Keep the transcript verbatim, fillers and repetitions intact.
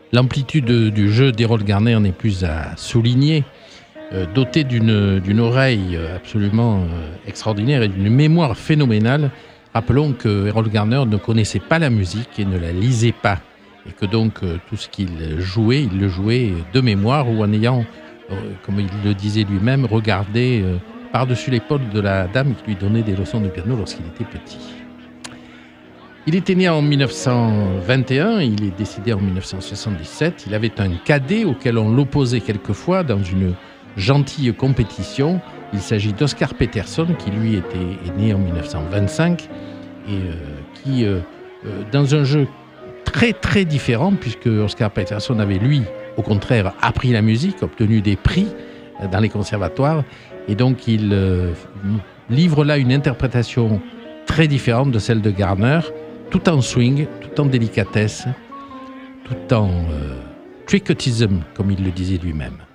L'amplitude du jeu d'Erroll Garner n'est plus à souligner. Euh, doté d'une, d'une oreille absolument euh, extraordinaire et d'une mémoire phénoménale, rappelons que Erroll Garner ne connaissait pas la musique et ne la lisait pas. Et que donc euh, tout ce qu'il jouait, il le jouait de mémoire ou en ayant, euh, comme il le disait lui-même, regardé euh, par-dessus l'épaule de la dame qui lui donnait des leçons de piano lorsqu'il était petit. Il était né en dix-neuf cent vingt et un, il est décédé en dix-neuf cent soixante-dix-sept. Il avait un cadet auquel on l'opposait quelquefois dans une gentille compétition. Il s'agit d'Oscar Peterson, qui lui était, est né en dix-neuf cent vingt-cinq et euh, qui, euh, euh, dans un jeu très très différent, puisque Oscar Peterson avait lui, au contraire, appris la musique, obtenu des prix dans les conservatoires, et donc il euh, livre là une interprétation très différente de celle de Garner, tout en swing, tout en délicatesse, tout en euh, tricketism, comme il le disait lui-même.